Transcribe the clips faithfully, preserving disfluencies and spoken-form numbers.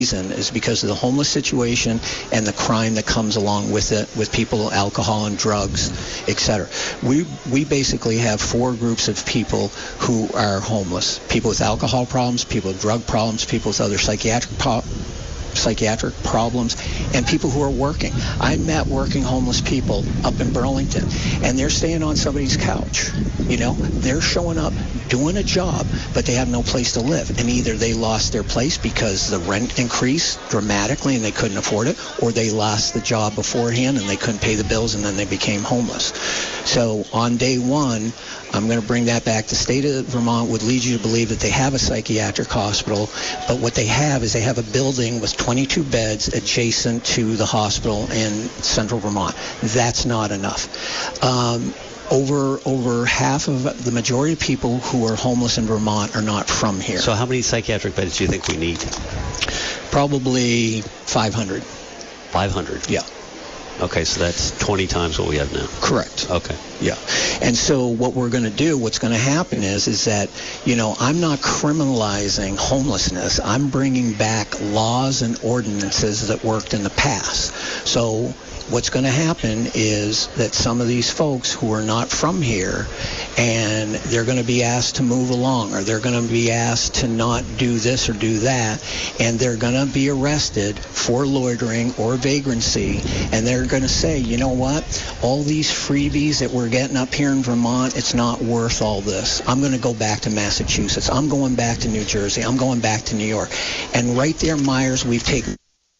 is because of the homeless situation and the crime that comes along with it, with people, alcohol and drugs, et cetera. We we basically have four groups of people who are homeless: people with alcohol problems, people with drug problems, people with other psychiatric problems. psychiatric problems, and people who are working. I met working homeless people up in Burlington, and they're staying on somebody's couch. You know, they're showing up, doing a job, but they have no place to live. And either they lost their place because the rent increased dramatically and they couldn't afford it, or they lost the job beforehand and they couldn't pay the bills and then they became homeless. So on day one, I'm going to bring that back. The state of Vermont would lead you to believe that they have a psychiatric hospital, but what they have is they have a building with twenty-two beds adjacent to the hospital in central Vermont. That's not enough. Um, over over half of the majority of people who are homeless in Vermont are not from here. So how many psychiatric beds do you think we need? Probably five hundred. five hundred? Yeah. Okay, so that's twenty times what we have now. Correct. Okay. Yeah. And so what we're going to do, what's going to happen is, is that, you know, I'm not criminalizing homelessness. I'm bringing back laws and ordinances that worked in the past. So what's going to happen is that some of these folks who are not from here, and they're going to be asked to move along, or they're going to be asked to not do this or do that, and they're going to be arrested for loitering or vagrancy, and they're going to say, you know what, all these freebies that we're getting up here in Vermont, it's not worth all this. I'm going to go back to Massachusetts. I'm going back to New Jersey. I'm going back to New York. And right there, Myers, we've taken...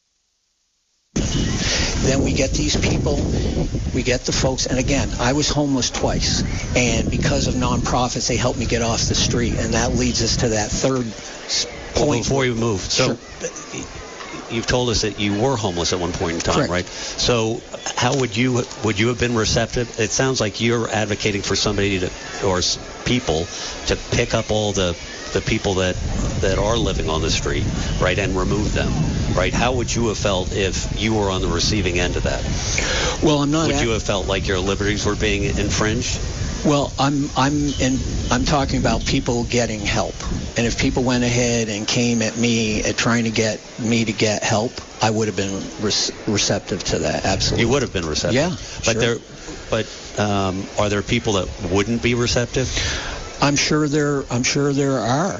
Then we get these people, we get the folks, and again, I was homeless twice, and because of nonprofits, they helped me get off the street, and that leads us to that third point. Well, before you move, so Sure. You've told us that you were homeless at one point in time, Correct. right? So how would you would you have been receptive? It sounds like you're advocating for somebody to, or s- people to pick up all the the people that that are living on the street, right, and remove them, right? How would you have felt if you were on the receiving end of that? Well, I'm not... Would at- you have felt like your liberties were being infringed? Well, I'm I'm in, I'm talking about people getting help. And if people went ahead and came at me at trying to get me to get help, I would have been re- receptive to that. Absolutely. You would have been receptive. Yeah, But sure. there, but um, are there people that wouldn't be receptive? I'm sure there I'm sure there are.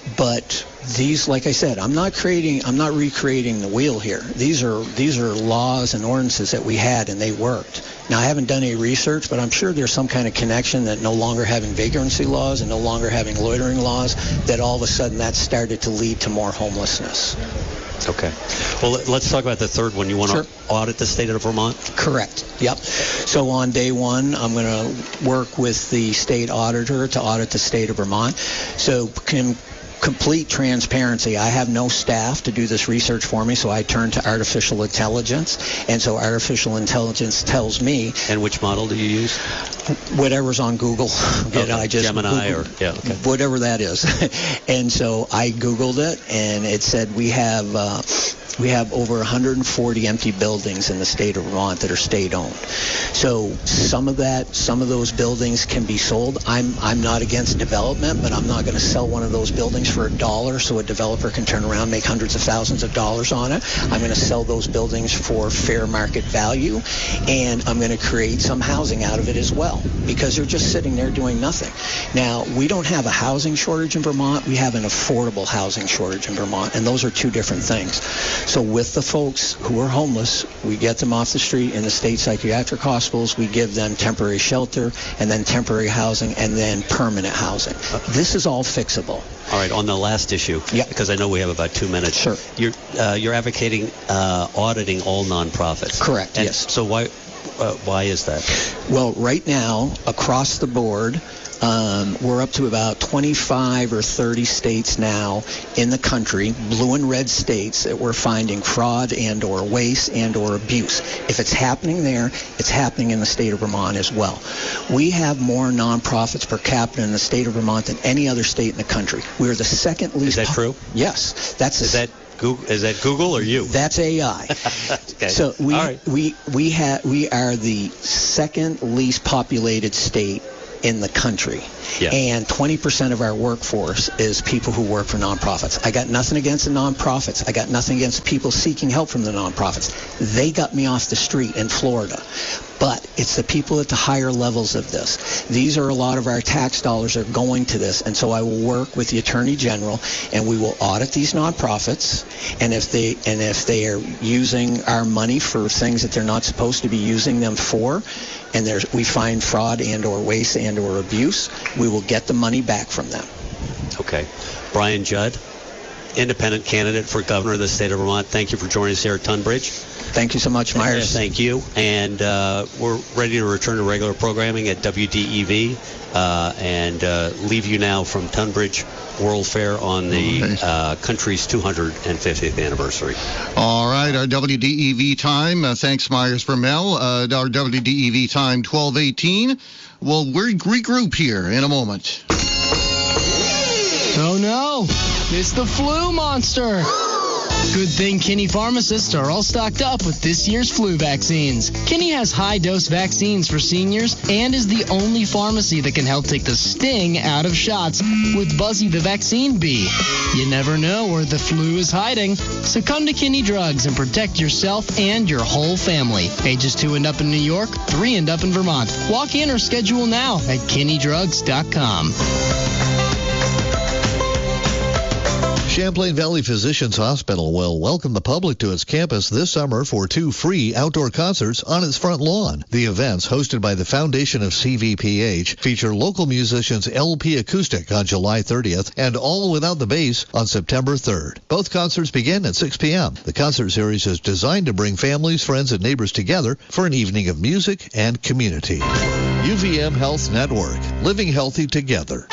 But these, like I said, I'm not creating, I'm not recreating the wheel here. These are these are laws and ordinances that we had, and they worked. Now, I haven't done any research, but I'm sure there's some kind of connection that no longer having vagrancy laws and no longer having loitering laws, that all of a sudden that started to lead to more homelessness. Okay. Well, let- let's talk about the third one. You want Sure. to audit the state of Vermont? Correct. Yep. So on day one, I'm going to work with the state auditor to audit the state of Vermont. So can complete transparency, I have no staff to do this research for me, so I turn to artificial intelligence. And so artificial intelligence tells me... And which model do you use? Whatever's on Google. Okay. I just Gemini Googled, or... Yeah, okay. Whatever that is. And so I Googled it, and it said we have... Uh, we have over one hundred forty empty buildings in the state of Vermont that are state-owned. So some of that, some of those buildings can be sold. I'm I'm not against development, but I'm not going to sell one of those buildings for a dollar so a developer can turn around and make hundreds of thousands of dollars on it. I'm going to sell those buildings for fair market value, and I'm going to create some housing out of it as well, because they're just sitting there doing nothing. Now, we don't have a housing shortage in Vermont. We have an affordable housing shortage in Vermont, and those are two different things. So with the folks who are homeless, we get them off the street. In the state psychiatric hospitals, we give them temporary shelter, and then temporary housing, and then permanent housing. This is all fixable. All right, on the last issue, Yep. because I know we have about two minutes. Sure. You're, uh, you're advocating uh, auditing all nonprofits. Correct, And yes. So why, uh, why is that? Well, right now, across the board, um, we're up to about twenty-five or thirty states now in the country, blue and red states, that we're finding fraud and or waste and or abuse. If it's happening there, it's happening in the state of Vermont as well. We have more nonprofits per capita in the state of Vermont than any other state in the country. We are the second least... Is that true? Yes. That's Is that Google, is that Google or you? That's A I. Okay. So we All right. we we have we are the second least populated state in the country. Yeah. And twenty percent of our workforce is people who work for nonprofits. I got nothing against the nonprofits. I got nothing against people seeking help from the nonprofits. They got me off the street in Florida. But it's the people at the higher levels of this. These are a lot of our tax dollars are going to this. And so I will work with the Attorney General, and we will audit these nonprofits. And if they and if they are using our money for things that they're not supposed to be using them for, and there's, we find fraud and or waste and or abuse, we will get the money back from them. Okay. Brian Judd, independent candidate for governor of the state of Vermont. Thank you for joining us here at Tunbridge. Thank you so much, Myers. Thank you. And uh, we're ready to return to regular programming at W D E V uh, and uh, leave you now from Tunbridge World Fair on the uh, country's two hundred fiftieth anniversary. All right, our W D E V time. Uh, thanks, Myers Vermel. Uh, our W D E V time, twelve eighteen. We'll regroup here in a moment. Oh, no. It's the flu monster. Good thing Kinney pharmacists are all stocked up with this year's flu vaccines. Kinney has high-dose vaccines for seniors and is the only pharmacy that can help take the sting out of shots with Buzzy the Vaccine Bee. You never know where the flu is hiding, so come to Kinney Drugs and protect yourself and your whole family. Ages two and up in New York, three and up in Vermont. Walk in or schedule now at kinney drugs dot com. Champlain Valley Physicians Hospital will welcome the public to its campus this summer for two free outdoor concerts on its front lawn. The events, hosted by the Foundation of C V P H, feature local musicians L P Acoustic on July thirtieth and All Without the Bass on September third. Both concerts begin at six p.m. The concert series is designed to bring families, friends, and neighbors together for an evening of music and community. U V M Health Network, living healthy together.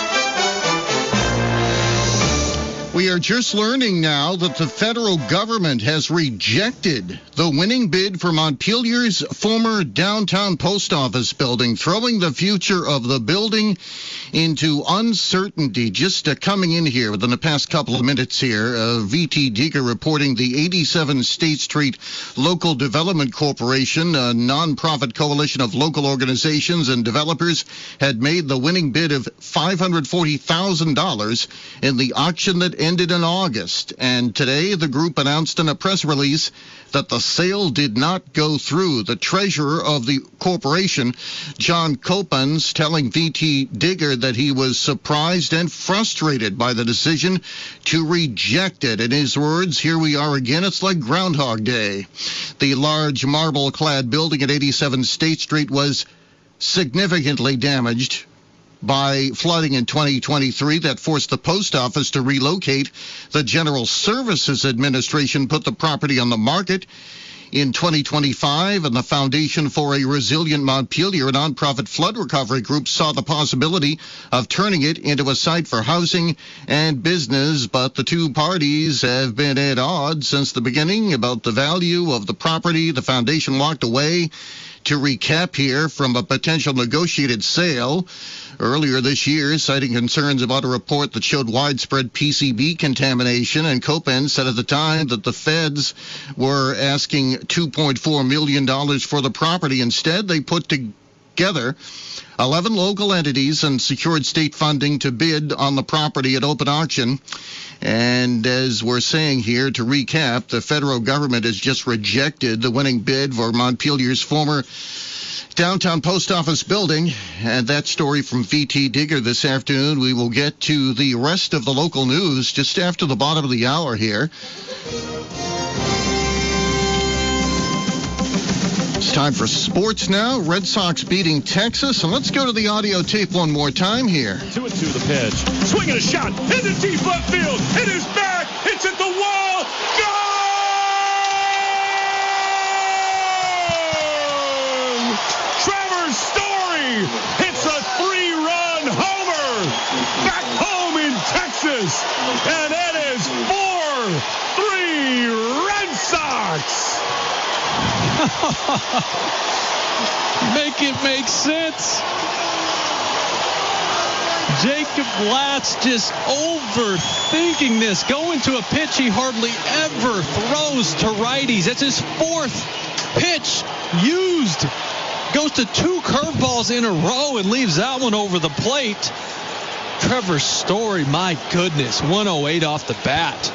We are just learning now that the federal government has rejected the winning bid for Montpelier's former downtown post office building, throwing the future of the building into uncertainty. Just uh, coming in here within the past couple of minutes here, uh, V T Digger reporting the eighty-seven State Street Local Development Corporation, a nonprofit coalition of local organizations and developers, had made the winning bid of five hundred forty thousand dollars in the auction that ended in August. And today the group announced in a press release that the sale did not go through. The treasurer of the corporation, John Copens, telling V T Digger that he was surprised and frustrated by the decision to reject it. In his words, here we are again, it's like Groundhog Day. The large marble-clad building at eighty-seven State Street was significantly damaged by flooding in twenty twenty-three that forced the post office to relocate. The General Services Administration put the property on the market in twenty twenty-five, and the Foundation for a Resilient Montpelier, a nonprofit flood recovery group, saw the possibility of turning it into a site for housing and business. But the two parties have been at odds since the beginning about the value of the property. The Foundation walked away to recap here from a potential negotiated sale earlier this year, citing concerns about a report that showed widespread P C B contamination. And Copen said at the time that the feds were asking two point four million dollars for the property. Instead, they put together eleven local entities and secured state funding to bid on the property at open auction. And as we're saying here, to recap, the federal government has just rejected the winning bid for Montpelier's former downtown post office building. And that story from V T Digger this afternoon. We will get to the rest of the local news just after the bottom of the hour here. It's time for sports now. Red Sox beating Texas. And let's go to the audio tape one more time here. Two and two the pitch. Swinging a shot into deep left field. It is back. It's at the wall. Gone! Trevor Story hits a three-run homer. Back home in Texas. And it is four three Red Sox. Make it make sense. Jacob Latz just overthinking this. Going to a pitch he hardly ever throws to righties. That's his fourth pitch used Goes to two curveballs in a row and leaves that one over the plate. Trevor Story, my goodness, one oh eight off the bat.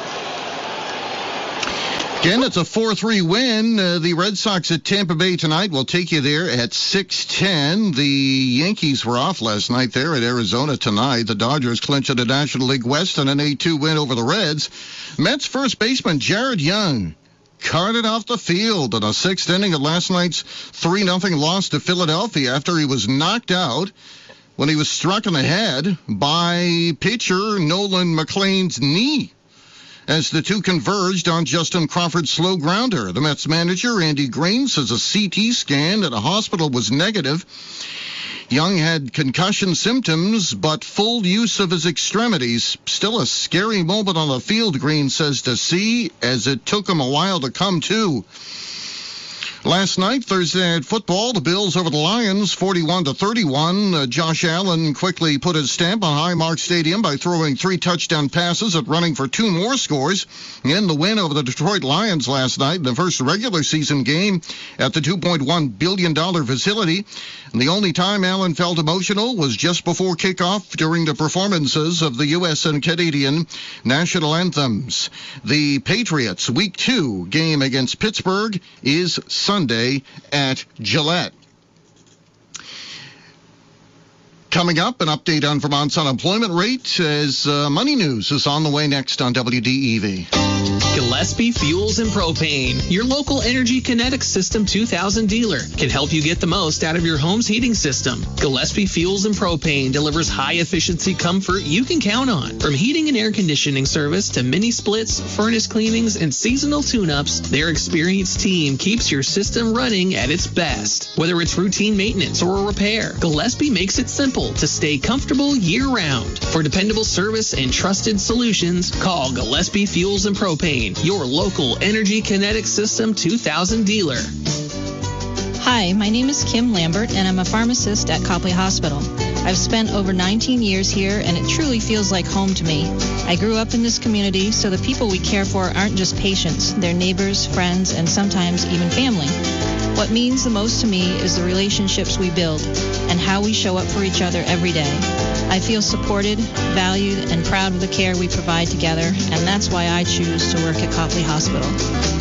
Again, it's a four three win. Uh, the Red Sox at Tampa Bay tonight will take you there at six ten. The Yankees were off last night there at Arizona tonight. The Dodgers clinched the National League West on an eight two win over the Reds. Mets first baseman Jared Young carted off the field in a sixth inning of last night's three nothing loss to Philadelphia after he was knocked out when he was struck in the head by pitcher Nolan McLean's knee as the two converged on Justin Crawford's slow grounder. The Mets manager, Andy Green, says a C T scan at a hospital was negative. Young had concussion symptoms, but full use of his extremities. Still a scary moment on the field, Green says, to see, as it took him a while to come to. Last night, Thursday Night Football, the Bills over the Lions, forty-one to thirty-one. Uh, Josh Allen quickly put his stamp on Highmark Stadium by throwing three touchdown passes and running for two more scores in the win over the Detroit Lions last night in the first regular season game at the two point one billion dollars facility. And the only time Allen felt emotional was just before kickoff during the performances of the U S and Canadian national anthems. The Patriots' Week two game against Pittsburgh is Sunday at Gillette. Coming up, an update on Vermont's unemployment rate as uh, Money News is on the way next on W D E V. Gillespie Fuels and Propane, your local Energy Kinetic System two thousand dealer, can help you get the most out of your home's heating system. Gillespie Fuels and Propane delivers high-efficiency comfort you can count on. From heating and air conditioning service to mini splits, furnace cleanings, and seasonal tune-ups, their experienced team keeps your system running at its best. Whether it's routine maintenance or a repair, Gillespie makes it simple to stay comfortable year-round. For dependable service and trusted solutions, call Gillespie Fuels and Propane, your local Energy Kinetic System two thousand dealer. Hi, my name is Kim Lambert, and I'm a pharmacist at Copley Hospital. I've spent over nineteen years here, and it truly feels like home to me. I grew up in this community, so the people we care for aren't just patients. They're neighbors, friends, and sometimes even family. What means the most to me is the relationships we build and how we show up for each other every day. I feel supported, valued, and proud of the care we provide together, and that's why I choose to work at Copley Hospital.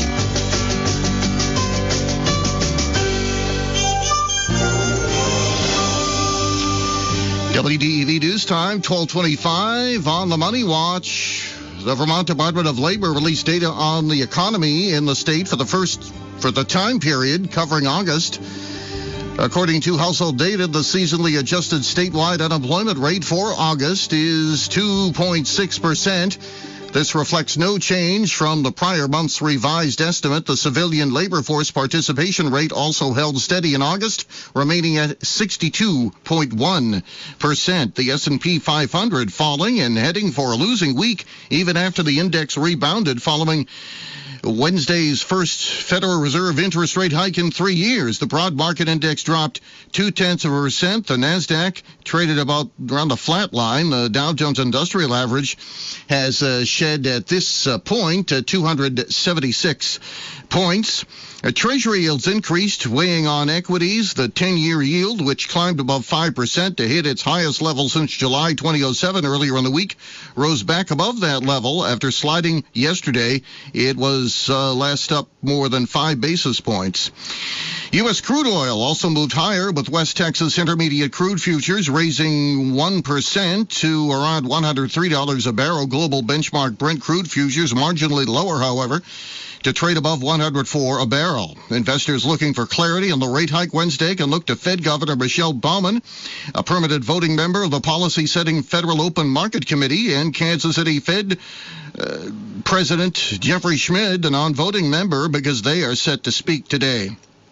W D E V News Time, twelve twenty-five on the Money Watch. The Vermont Department of Labor released data on the economy in the state for the first for the time period covering August. According to household data, the seasonally adjusted statewide unemployment rate for August is two point six percent. This reflects no change from the prior month's revised estimate. The civilian labor force participation rate also held steady in August, remaining at sixty-two point one percent. The S and P five hundred falling and heading for a losing week, even after the index rebounded following Wednesday's first Federal Reserve interest rate hike in three years. The broad market index dropped two-tenths of a percent. The NASDAQ traded about around the flat line. The Dow Jones Industrial Average has uh, shed at this uh, point uh, two hundred seventy-six points. Uh, Treasury yields increased, weighing on equities. The ten-year yield, which climbed above five percent to hit its highest level since July twenty oh seven earlier in the week, rose back above that level after sliding yesterday. It was uh, last up more than five basis points. U S crude oil also moved higher, with West Texas Intermediate crude futures raising one percent to around one hundred three dollars a barrel. Global benchmark Brent crude futures marginally lower, however, to trade above one hundred four a barrel. Investors looking for clarity on the rate hike Wednesday can look to Fed Governor Michelle Baumann, a permanent voting member of the policy-setting Federal Open Market Committee, and Kansas City Fed uh, President Jeffrey Schmidt, a non-voting member, because they are set to speak today.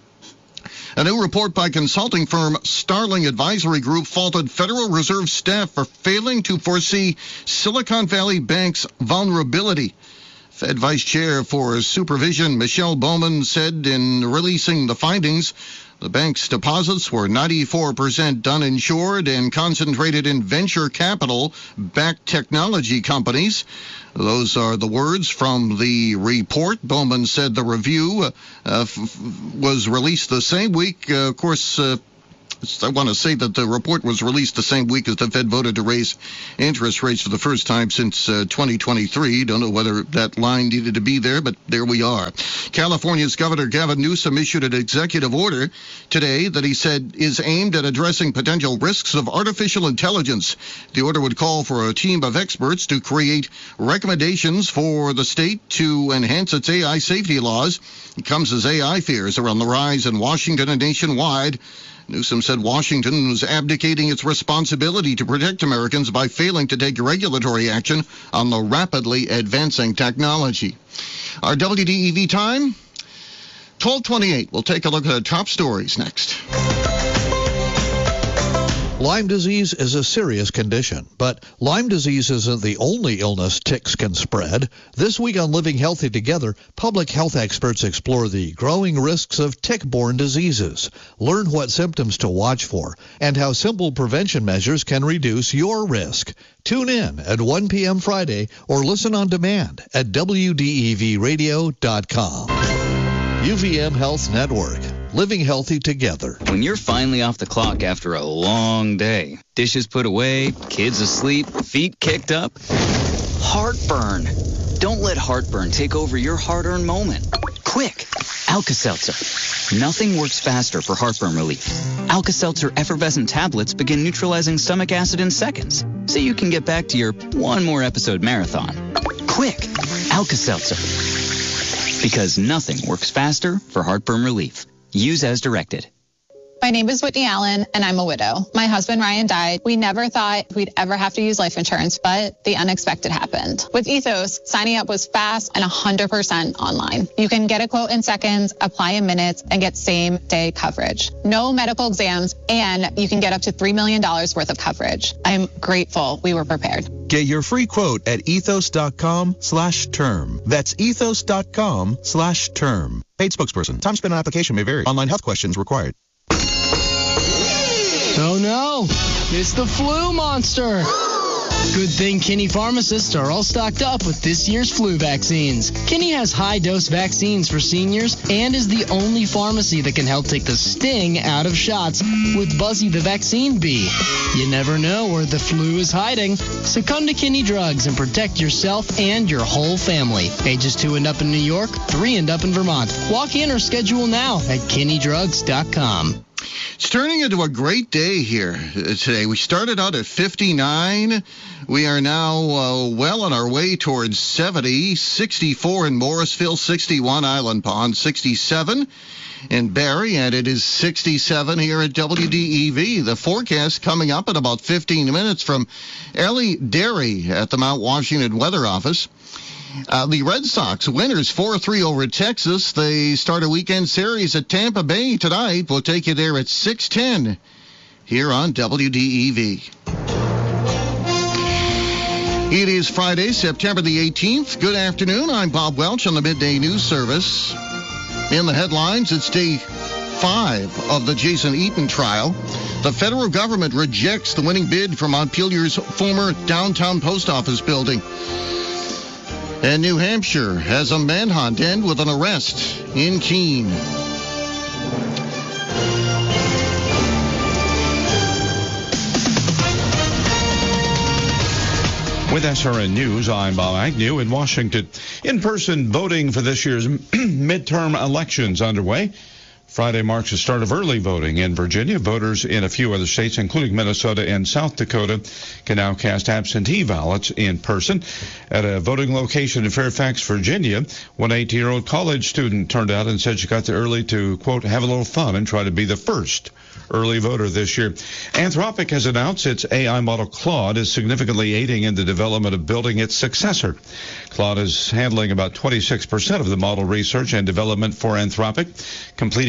A new report by consulting firm Starling Advisory Group faulted Federal Reserve staff for failing to foresee Silicon Valley Bank's vulnerability. Fed Vice Chair for Supervision Michelle Baumann said in releasing the findings, The bank's deposits were ninety-four percent uninsured and concentrated in venture capital-backed technology companies. Those are the words from the report. Bowman said the review uh, f- was released the same week. Uh, of course, uh, I want to say that the report was released the same week as the Fed voted to raise interest rates for the first time since uh, twenty twenty-three. Don't know whether that line needed to be there, but there we are. California's Governor Gavin Newsom issued an executive order today that he said is aimed at addressing potential risks of artificial intelligence. The order would call for a team of experts to create recommendations for the state to enhance its A I safety laws. It comes as A I fears are on the rise in Washington and nationwide. Newsom said Washington was abdicating its responsibility to protect Americans by failing to take regulatory action on the rapidly advancing technology. Our W D E V time, twelve twenty-eight. We'll take a look at the top stories next. Lyme disease is a serious condition, but Lyme disease isn't the only illness ticks can spread. This week on Living Healthy Together, public health experts explore the growing risks of tick-borne diseases, learn what symptoms to watch for, and how simple prevention measures can reduce your risk. Tune in at one p.m. Friday or listen on demand at W D E V radio dot com. U V M Health Network. Living healthy together. When you're finally off the clock after a long day, dishes put away, kids asleep, feet kicked up, heartburn. Don't let heartburn take over your hard-earned moment. Quick, Alka-Seltzer. Nothing works faster for heartburn relief. Alka-Seltzer effervescent tablets begin neutralizing stomach acid in seconds, so you can get back to your one more episode marathon. Quick, Alka-Seltzer. Because nothing works faster for heartburn relief. Use as directed. My name is Whitney Allen, and I'm a widow. My husband, Ryan, died. We never thought we'd ever have to use life insurance, but the unexpected happened. With Ethos, signing up was fast and one hundred percent online. You can get a quote in seconds, apply in minutes, and get same-day coverage. No medical exams, and you can get up to three million dollars worth of coverage. I'm grateful we were prepared. Get your free quote at ethos.com slash term. That's ethos.com slash term. Paid spokesperson. Time spent on application may vary. Online health questions required. Oh no, it's the flu monster. Good thing Kinney pharmacists are all stocked up with this year's flu vaccines. Kinney has high-dose vaccines for seniors and is the only pharmacy that can help take the sting out of shots with Buzzy the Vaccine Bee. You never know where the flu is hiding, so come to Kinney Drugs and protect yourself and your whole family. Ages two and up in New York, three and up in Vermont. Walk in or schedule now at kinney drugs dot com. It's turning into a great day here today. We started out at fifty-nine. We are now uh, well on our way towards seventy. sixty-four in Morrisville, sixty-one Island Pond, sixty-seven in Barrie, and it is sixty-seven here at W D E V. The forecast coming up in about fifteen minutes from Ellie Derry at the Mount Washington Weather Office. Uh, the Red Sox winners four three over Texas. They start a weekend series at Tampa Bay tonight. We'll take you there at six ten here on W D E V. It is Friday, September the eighteenth. Good afternoon. I'm Bob Welch on the Midday News Service. In the headlines, it's day five of the Jason Eaton trial. The federal government rejects the winning bid for Montpelier's former downtown post office building. And New Hampshire has a manhunt end with an arrest in Keene. With S R N News, I'm Bob Agnew in Washington. In-person voting for this year's midterm elections underway. Friday marks the start of early voting in Virginia. Voters in a few other states, including Minnesota and South Dakota, can now cast absentee ballots in person. At a voting location in Fairfax, Virginia, one eighteen-year-old college student turned out and said she got there early to, quote, have a little fun and try to be the first early voter this year. Anthropic has announced its A I model Claude is significantly aiding in the development of building its successor. Claude is handling about twenty-six percent of the model research and development for Anthropic, completing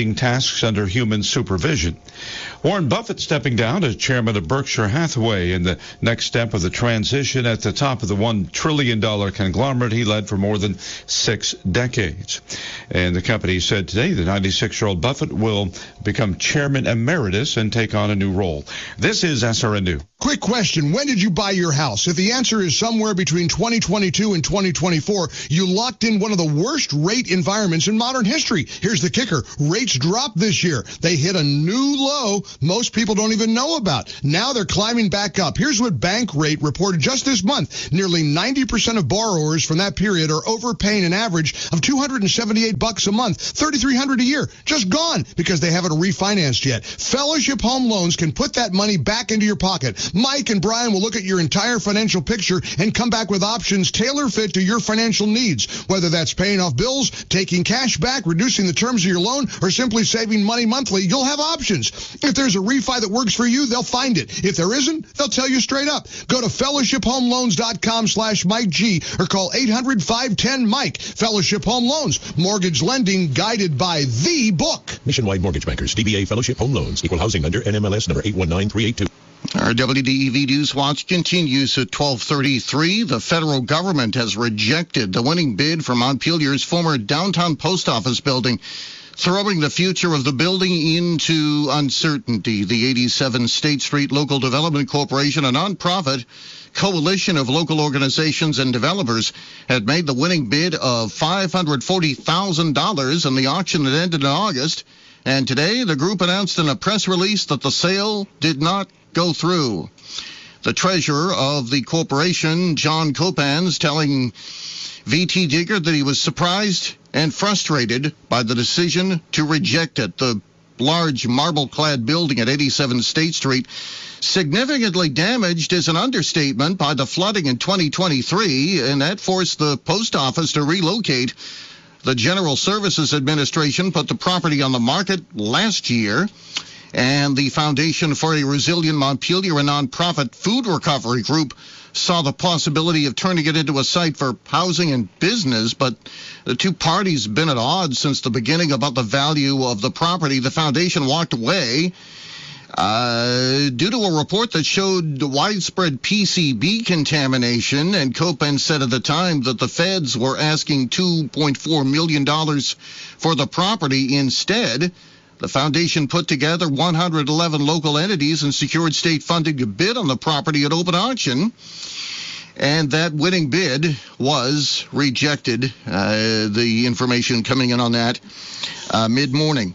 completing tasks under human supervision. Warren Buffett stepping down as chairman of Berkshire Hathaway in the next step of the transition at the top of the one trillion dollars conglomerate he led for more than six decades. And the company said today the ninety-six-year-old Buffett will become chairman emeritus and take on a new role. This is S R N News. Quick question. When did you buy your house? If the answer is somewhere between twenty twenty-two and twenty twenty-four, you locked in one of the worst rate environments in modern history. Here's the kicker. Rates dropped this year. They hit a new low most people don't even know about. Now they're climbing back up. Here's what Bankrate reported just this month. Nearly ninety percent of borrowers from that period are overpaying an average of two hundred seventy-eight bucks a month, thirty-three hundred a year. Just gone because they haven't refinanced yet. Fellowship Home Loans can put that money back into your pocket. Mike and Brian will look at your entire financial picture and come back with options tailor-fit to your financial needs, whether that's paying off bills, taking cash back, reducing the terms of your loan, or simply saving money monthly. You'll have options. If there's a refi that works for you, they'll find it. If there isn't, they'll tell you straight up. Go to fellowship home loans dot com slash Mike G or call eight hundred, five one zero, Mike. Fellowship Home Loans. Mortgage lending guided by the book. Nationwide Mortgage Bankers, D B A Fellowship Home Loans. Equal housing lender, N M L S number eight one nine three eight two. Our W D E V News Watch continues at twelve thirty-three. The federal government has rejected the winning bid for Montpelier's former downtown post office building, throwing the future of the building into uncertainty. The eighty-seven State Street Local Development Corporation, a nonprofit coalition of local organizations and developers, had made the winning bid of five hundred forty thousand dollars in the auction that ended in August. And today, the group announced in a press release that the sale did not go through. The treasurer of the corporation, John Copans, telling V T Digger that he was surprised and frustrated by the decision to reject it. The large marble-clad building at eighty-seven State Street, significantly damaged is an understatement by the flooding in twenty twenty-three, and that forced the post office to relocate. The General Services Administration put the property on the market last year, and the Foundation for a Resilient Montpelier, a nonprofit food recovery group, saw the possibility of turning it into a site for housing and business, but the two parties have been at odds since the beginning about the value of the property. The foundation walked away uh, due to a report that showed widespread P C B contamination, and Copan said at the time that the feds were asking two point four million dollars for the property instead. The foundation put together one hundred eleven local entities and secured state funding to bid on the property at open auction. And that winning bid was rejected. Uh, the information coming in on that uh, mid-morning.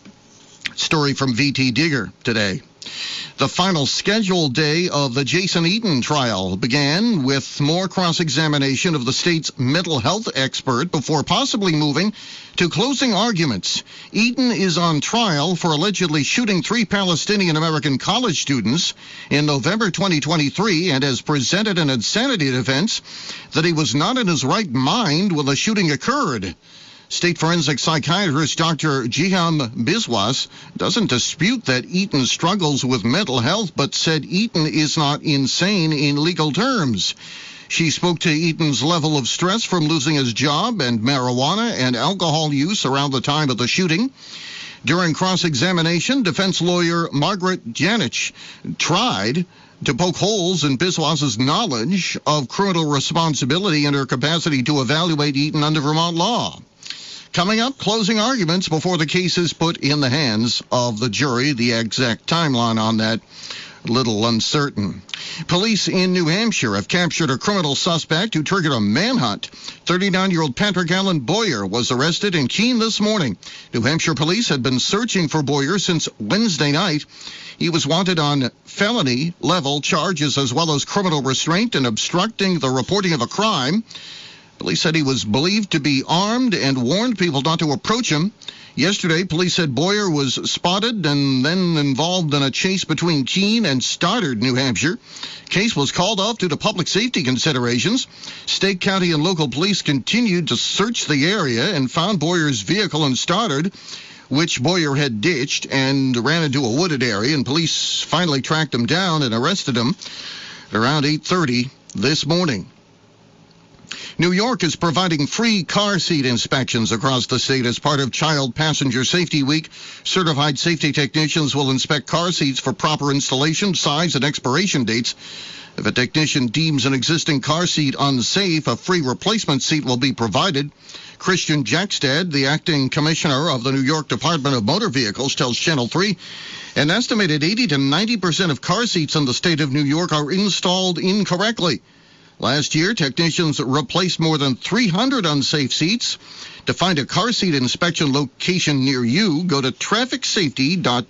Story from V T Digger today. The final scheduled day of the Jason Eaton trial began with more cross-examination of the state's mental health expert before possibly moving to closing arguments. Eaton is on trial for allegedly shooting three Palestinian-American college students in November twenty twenty-three and has presented an insanity defense that he was not in his right mind when the shooting occurred. State forensic psychiatrist Doctor Jiham Biswas doesn't dispute that Eaton struggles with mental health, but said Eaton is not insane in legal terms. She spoke to Eaton's level of stress from losing his job and marijuana and alcohol use around the time of the shooting. During cross-examination, defense lawyer Margaret Janich tried to poke holes in Biswas's knowledge of criminal responsibility and her capacity to evaluate Eaton under Vermont law. Coming up, closing arguments before the case is put in the hands of the jury. The exact timeline on that, little uncertain. Police in New Hampshire have captured a criminal suspect who triggered a manhunt. thirty-nine-year-old Patrick Allen Boyer was arrested in Keene this morning. New Hampshire police had been searching for Boyer since Wednesday night. He was wanted on felony-level charges as well as criminal restraint and obstructing the reporting of a crime. Police said he was believed to be armed and warned people not to approach him. Yesterday, police said Boyer was spotted and then involved in a chase between Keene and Stoddard, New Hampshire. Case was called off due to public safety considerations. State, county, and local police continued to search the area and found Boyer's vehicle in Stoddard, which Boyer had ditched and ran into a wooded area, and police finally tracked him down and arrested him around eight thirty this morning. New York is providing free car seat inspections across the state as part of Child Passenger Safety Week. Certified safety technicians will inspect car seats for proper installation, size, and expiration dates. If a technician deems an existing car seat unsafe, a free replacement seat will be provided. Christian Jackstad, the acting commissioner of the New York Department of Motor Vehicles, tells Channel three an estimated eighty to ninety percent of car seats in the state of New York are installed incorrectly. Last year, technicians replaced more than three hundred unsafe seats. To find a car seat inspection location near you, go to traffic safety dot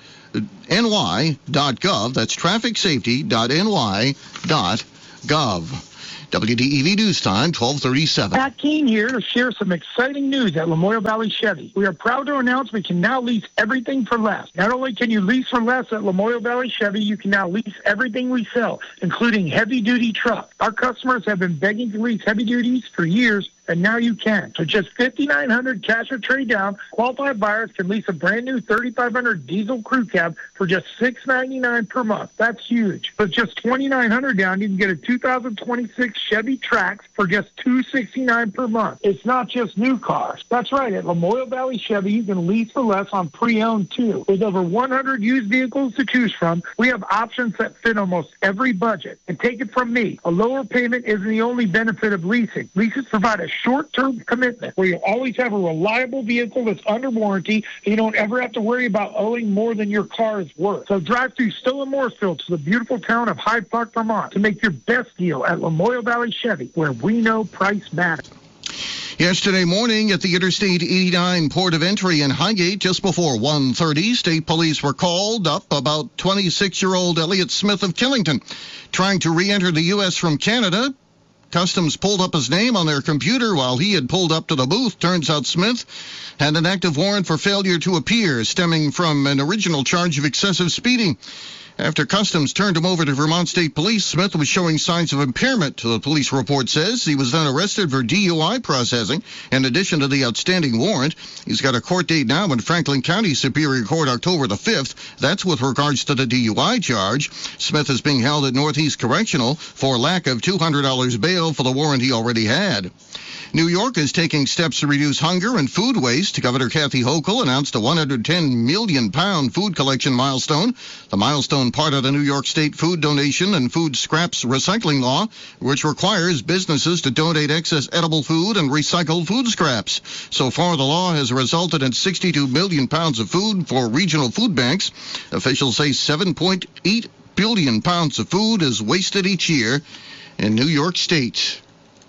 N Y dot gov. That's traffic safety dot N Y dot gov. W D E V News Time, twelve thirty-seven. Pat Keene here to share some exciting news at Lamoille Valley Chevy. We are proud to announce we can now lease everything for less. Not only can you lease for less at Lamoille Valley Chevy, you can now lease everything we sell, including heavy-duty trucks. Our customers have been begging to lease heavy duties for years, and now you can. For just five thousand nine hundred dollars cash or trade down, qualified buyers can lease a brand new thirty-five hundred diesel crew cab for just six hundred ninety-nine dollars per month. That's huge. With just two thousand nine hundred dollars down, you can get a two thousand twenty-six Chevy Trax for just two hundred sixty-nine dollars per month. It's not just new cars. That's right. At Lamoille Valley Chevy, you can lease for less on pre-owned too. With over one hundred used vehicles to choose from, we have options that fit almost every budget. And take it from me, a lower payment isn't the only benefit of leasing. Leases provide a short-term commitment where you always have a reliable vehicle that's under warranty, and you don't ever have to worry about owing more than your car is worth. So drive through Stowe and Mooresville to the beautiful town of Hyde Park, Vermont to make your best deal at Lamoille Valley Chevy, where we know price matters. Yesterday morning at the Interstate eighty-nine port of entry in Highgate, just before one thirty, state police were called up about twenty-six-year-old Elliot Smith of Killington trying to re-enter the U S from Canada. Customs pulled up his name on their computer while he had pulled up to the booth. Turns out Smith had an active warrant for failure to appear, stemming from an original charge of excessive speeding. After Customs turned him over to Vermont State Police, Smith was showing signs of impairment, the police report says. He was then arrested for D U I processing, in addition to the outstanding warrant. He's got a court date now in Franklin County Superior Court, October the fifth. That's with regards to the D U I charge. Smith is being held at Northeast Correctional for lack of two hundred dollars bail for the warrant he already had. New York is taking steps to reduce hunger and food waste. Governor Kathy Hochul announced a one hundred ten million pound food collection milestone. The milestone part of the New York State food donation and food scraps recycling law, which requires businesses to donate excess edible food and recycled food scraps. So far, the law has resulted in sixty-two million pounds of food for regional food banks. Officials say seven point eight billion pounds of food is wasted each year in New York State.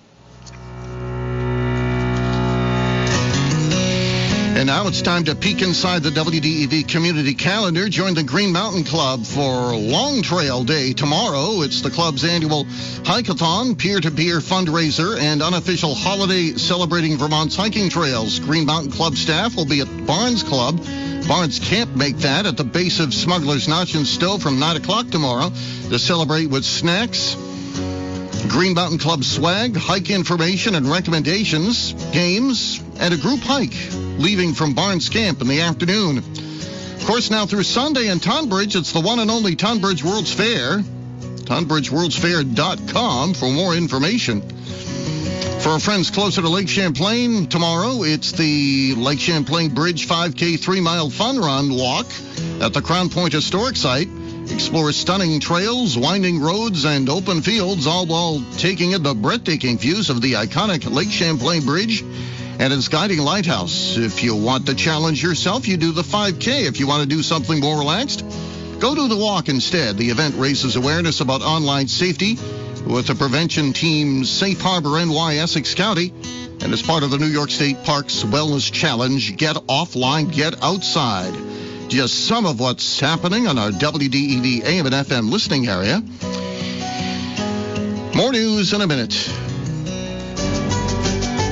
And now it's time to peek inside the W D E V community calendar. Join the Green Mountain Club for Long Trail Day tomorrow. It's the club's annual hike-a-thon, peer-to-peer fundraiser, and unofficial holiday celebrating Vermont's hiking trails. Green Mountain Club staff will be at Barnes Club. Barnes Camp make that at the base of Smuggler's Notch in Stowe from nine o'clock tomorrow to celebrate with snacks, Green Mountain Club swag, hike information and recommendations, games, and a group hike leaving from Barnes Camp in the afternoon. Of course, now through Sunday in Tonbridge, it's the one and only Tonbridge World's Fair. Tonbridge World's Fair dot com for more information. For our friends closer to Lake Champlain, tomorrow it's the Lake Champlain Bridge five K three-mile fun run walk at the Crown Point Historic Site. Explore stunning trails, winding roads, and open fields, all while taking in the breathtaking views of the iconic Lake Champlain Bridge and its guiding lighthouse. If you want to challenge yourself, you do the five K. If you want to do something more relaxed, go do the walk instead. The event raises awareness about online safety with the prevention team's Safe Harbor N Y Essex County, and as part of the New York State Parks Wellness Challenge, Get Offline, Get Outside. Just some of what's happening on our W D E V A M and F M listening area. More news in a minute.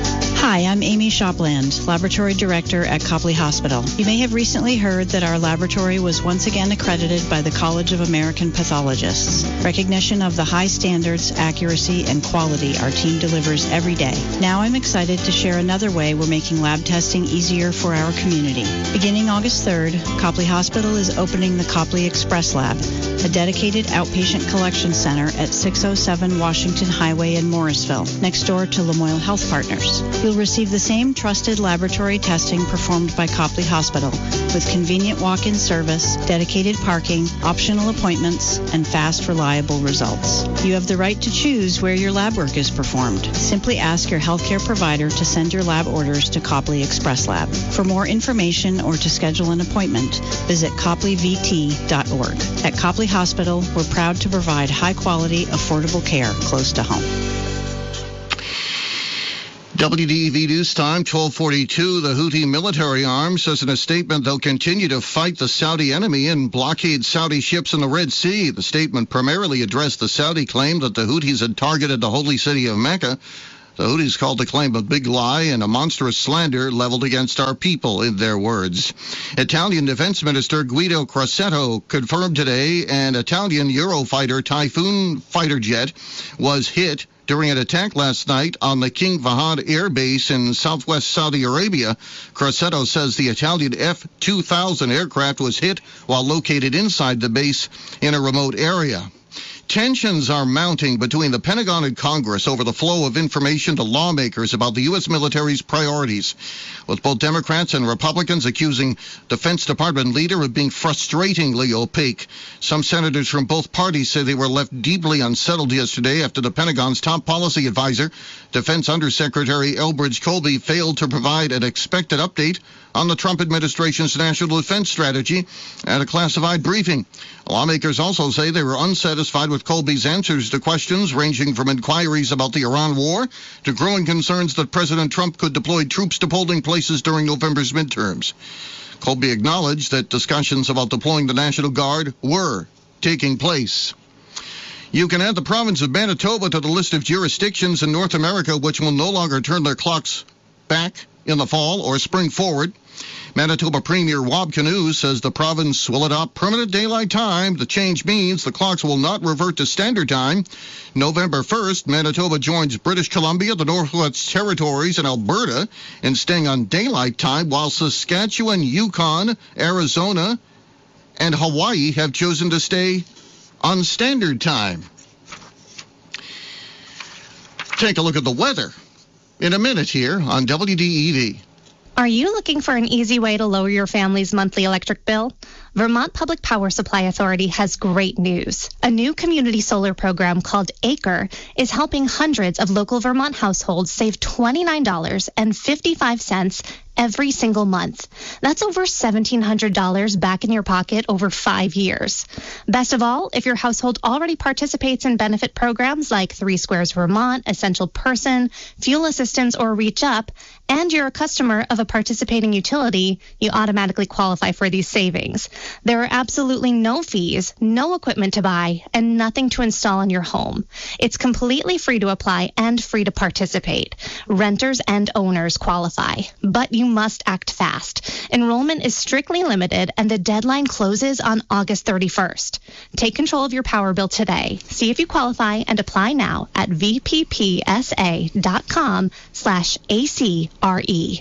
Hi, I'm Amy Shopland, Laboratory Director at Copley Hospital. You may have recently heard that our laboratory was once again accredited by the College of American Pathologists. Recognition of the high standards, accuracy, and quality our team delivers every day. Now I'm excited to share another way we're making lab testing easier for our community. Beginning August third, Copley Hospital is opening the Copley Express Lab, a dedicated outpatient collection center at six oh seven Washington Highway in Morrisville, next door to Lamoille Health Partners. You'll receive the same trusted laboratory testing performed by Copley Hospital, with convenient walk-in service, dedicated parking, optional appointments, and fast, reliable results. You have the right to choose where your lab work is performed. Simply ask your healthcare provider to send your lab orders to Copley Express Lab. For more information or to schedule an appointment, visit copley v t dot org. At Copley Hospital, we're proud to provide high-quality, affordable care close to home. W D E V News Time, twelve forty-two. The Houthi military arm says in a statement they'll continue to fight the Saudi enemy and blockade Saudi ships in the Red Sea. The statement primarily addressed the Saudi claim that the Houthis had targeted the holy city of Mecca. The Houthis called the claim a big lie and a monstrous slander leveled against our people, in their words. Italian Defense Minister Guido Crosetto confirmed today an Italian Eurofighter Typhoon fighter jet was hit during an attack last night on the King Fahd air base in southwest Saudi Arabia. Crosetto says the Italian F two thousand aircraft was hit while located inside the base in a remote area. Tensions are mounting between the Pentagon and Congress over the flow of information to lawmakers about the U S military's priorities, with both Democrats and Republicans accusing Defense Department leader of being frustratingly opaque. Some senators from both parties say they were left deeply unsettled yesterday after the Pentagon's top policy advisor, Defense Undersecretary Elbridge Colby, failed to provide an expected update on the Trump administration's national defense strategy at a classified briefing. Lawmakers also say they were unsatisfied with Colby's answers to questions ranging from inquiries about the Iran war to growing concerns that President Trump could deploy troops to polling places during November's midterms. Colby acknowledged that discussions about deploying the National Guard were taking place. You can add the province of Manitoba to the list of jurisdictions in North America which will no longer turn their clocks back in the fall or spring forward. Manitoba Premier Wab Kinew says the province will adopt permanent daylight time. The change means the clocks will not revert to standard time. November first, Manitoba joins British Columbia, the Northwest Territories, and Alberta in staying on daylight time, while Saskatchewan, Yukon, Arizona, and Hawaii have chosen to stay on standard time. Take a look at the weather in a minute here on W D E V. Are you looking for an easy way to lower your family's monthly electric bill? Vermont Public Power Supply Authority has great news. A new community solar program called ACRE is helping hundreds of local Vermont households save twenty-nine dollars and fifty-five cents every single month. That's over seventeen hundred dollars back in your pocket over five years. Best of all, if your household already participates in benefit programs like Three Squares Vermont, Essential Person, Fuel Assistance, or Reach Up, and you're a customer of a participating utility, you automatically qualify for these savings. There are absolutely no fees, no equipment to buy, and nothing to install in your home. It's completely free to apply and free to participate. Renters and owners qualify, but you must act fast. Enrollment is strictly limited, and the deadline closes on August thirty-first. Take control of your power bill today. See if you qualify and apply now at v p p s a dot com slash A C R E.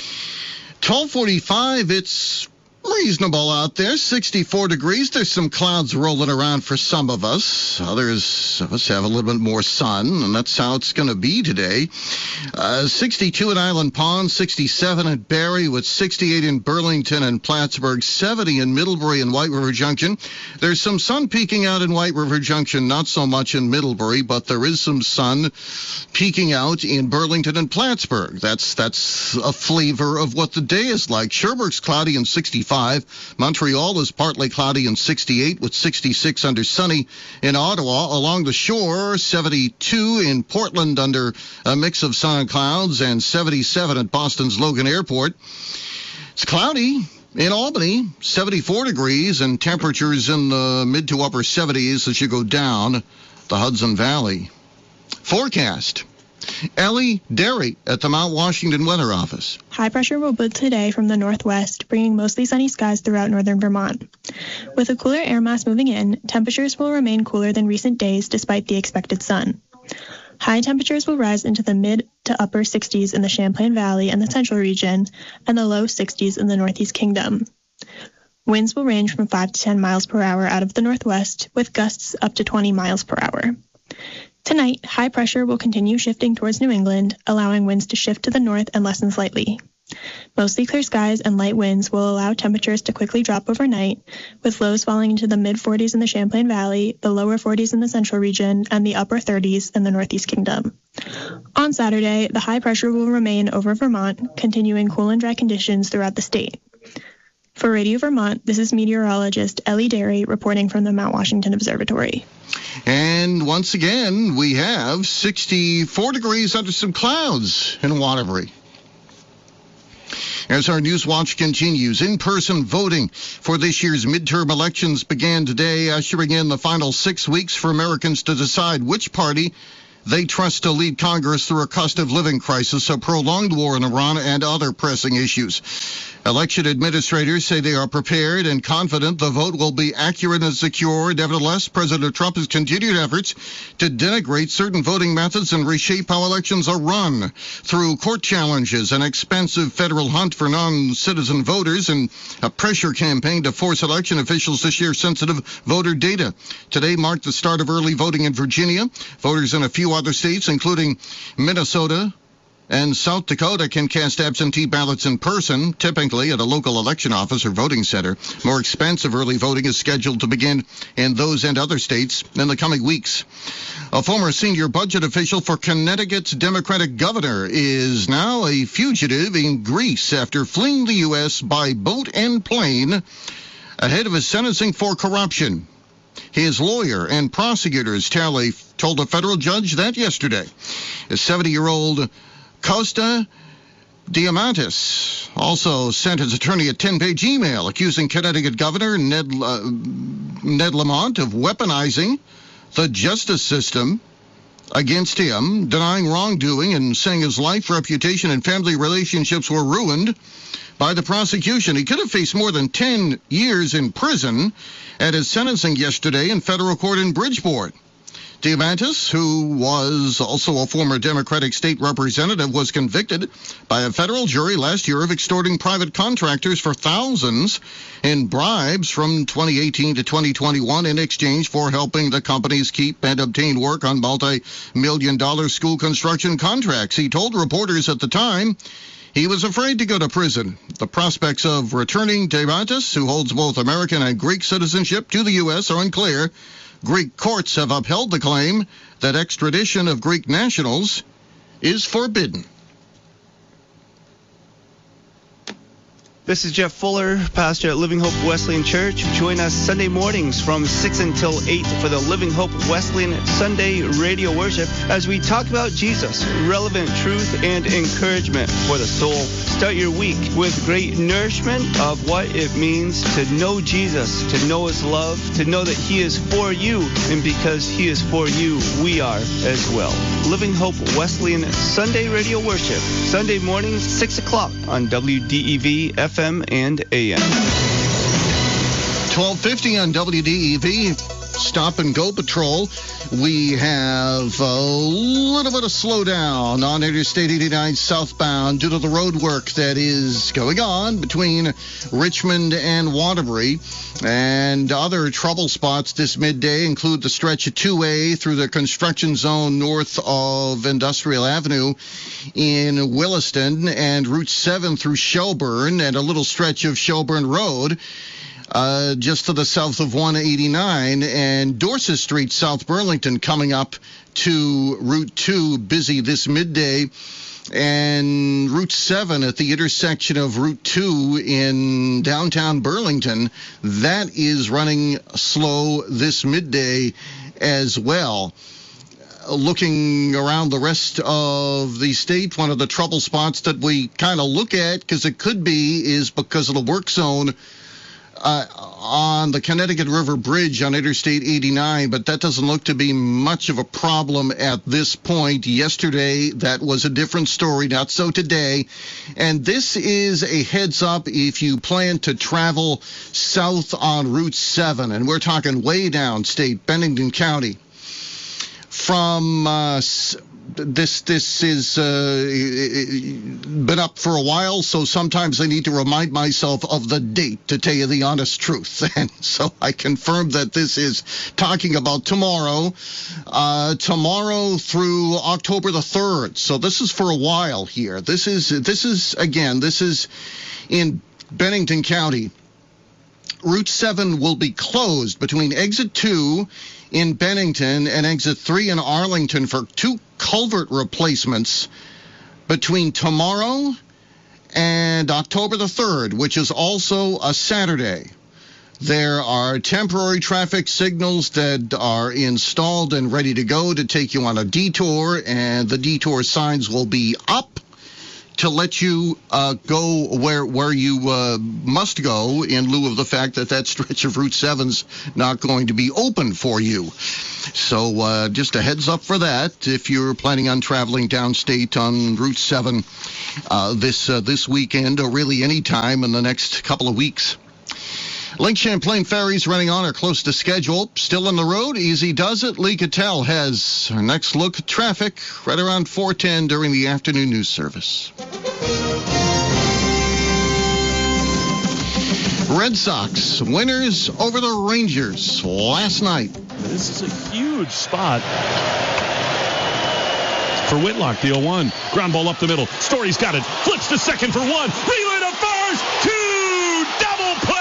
twelve forty-five, it's reasonable out there, sixty-four degrees. There's some clouds rolling around for some of us. Others of us have a little bit more sun, and that's how it's going to be today. Uh, sixty-two at Island Pond, sixty-seven at Barrie, with sixty-eight in Burlington and Plattsburgh, seventy in Middlebury and White River Junction. There's some sun peeking out in White River Junction, not so much in Middlebury, but there is some sun peeking out in Burlington and Plattsburgh. That's, that's a flavor of what the day is like. Sherbrooke's cloudy and sixty-five. Montreal is partly cloudy and sixty-eight, with sixty-six under sunny in Ottawa. Along the shore, seventy-two in Portland under a mix of sun and clouds, and seventy-seven at Boston's Logan Airport. It's cloudy in Albany, seventy-four degrees, and temperatures in the mid to upper seventies as you go down the Hudson Valley. Forecast. Ellie Derry at the Mount Washington Weather Office. High pressure will build today from the northwest, bringing mostly sunny skies throughout northern Vermont. With a cooler air mass moving in, temperatures will remain cooler than recent days despite the expected sun. High temperatures will rise into the mid to upper sixties in the Champlain Valley and the central region, and the low sixties in the Northeast Kingdom. Winds will range from five to ten miles per hour out of the northwest, with gusts up to twenty miles per hour. Tonight, high pressure will continue shifting towards New England, allowing winds to shift to the north and lessen slightly. Mostly clear skies and light winds will allow temperatures to quickly drop overnight, with lows falling into the mid forties in the Champlain Valley, the lower forties in the central region, and the upper thirties in the Northeast Kingdom. On Saturday, the high pressure will remain over Vermont, continuing cool and dry conditions throughout the state. For Radio Vermont, this is meteorologist Ellie Derry reporting from the Mount Washington Observatory. And once again, we have sixty-four degrees under some clouds in Waterbury. As our News Watch continues, in-person voting for this year's midterm elections began today, ushering in the final six weeks for Americans to decide which party they trust to lead Congress through a cost of living crisis, a prolonged war in Iran, and other pressing issues. Election administrators say they are prepared and confident the vote will be accurate and secure. Nevertheless, President Trump has continued efforts to denigrate certain voting methods and reshape how elections are run through court challenges, an expensive federal hunt for non-citizen voters, and a pressure campaign to force election officials to share sensitive voter data. Today marked the start of early voting in Virginia. Voters in a few other states, including Minnesota and South Dakota, can cast absentee ballots in person, typically at a local election office or voting center. More expensive early voting is scheduled to begin in those and other states in the coming weeks. A former senior budget official for Connecticut's Democratic governor is now a fugitive in Greece after fleeing the U S by boat and plane ahead of his sentencing for corruption. His lawyer and prosecutors tell a, told a federal judge that yesterday. A seventy-year-old Costa Diamantis also sent his attorney a ten-page email accusing Connecticut Governor Ned, uh, Ned Lamont of weaponizing the justice system against him, denying wrongdoing and saying his life, reputation, and family relationships were ruined by the prosecution. He could have faced more than ten years in prison at his sentencing yesterday in federal court in Bridgeport. Diamantis, who was also a former Democratic state representative, was convicted by a federal jury last year of extorting private contractors for thousands in bribes from twenty eighteen to twenty twenty-one in exchange for helping the companies keep and obtain work on multi-million dollar school construction contracts. He told reporters at the time he was afraid to go to prison. The prospects of returning Diamantis, who holds both American and Greek citizenship, to the U S are unclear. Greek courts have upheld the claim that extradition of Greek nationals is forbidden. This is Jeff Fuller, pastor at Living Hope Wesleyan Church. Join us Sunday mornings from six until eight for the Living Hope Wesleyan Sunday radio worship as we talk about Jesus, relevant truth and encouragement for the soul. Start your week with great nourishment of what it means to know Jesus, to know his love, to know that he is for you, and because he is for you, we are as well. Living Hope Wesleyan Sunday radio worship, Sunday mornings, six o'clock on W D E V F M and A M. twelve fifty on W D E V. Stop and Go Patrol. We have a little bit of slowdown on Interstate eighty-nine southbound due to the road work that is going on between Richmond and Waterbury. And other trouble spots this midday include the stretch of two A through the construction zone north of Industrial Avenue in Williston, and Route seven through Shelburne, and a little stretch of Shelburne Road Uh, just to the south of one eighty-nine, and Dorset Street, South Burlington, coming up to Route two, busy this midday, and Route seven at the intersection of Route two in downtown Burlington, that is running slow this midday as well. Looking around the rest of the state, one of the trouble spots that we kind of look at, because it could be, is because of the work zone uh, on the Connecticut River Bridge on Interstate eighty-nine, but that doesn't look to be much of a problem at this point. Yesterday, that was a different story, not so today. And this is a heads up if you plan to travel south on Route seven, and we're talking way downstate, Bennington County. From uh, this this is uh, been up for a while, so sometimes I need to remind myself of the date to tell you the honest truth. And so I confirm that this is talking about tomorrow, uh, tomorrow through October the third. So this is for a while here. This is this is again this is in Bennington County. Route seven will be closed between exit two in Bennington and exit three in Arlington for two culvert replacements between tomorrow and October the third, which is also a Saturday. There are temporary traffic signals that are installed and ready to go to take you on a detour, and the detour signs will be up to let you uh, go where where you uh, must go in lieu of the fact that that stretch of Route seven's not going to be open for you. So uh, just a heads up for that if you're planning on traveling downstate on Route seven uh, this uh, this weekend, or really any time in the next couple of weeks. Lake Champlain ferries running on or close to schedule. Still on the road, easy does it. Lee Cattell has our next look at traffic right around four ten during the afternoon news service. Red Sox winners over the Rangers last night. This is a huge spot for Whitlock, the oh one. Ground ball up the middle. Story's got it. Flips to second for one. Relay to first. Two. Double play.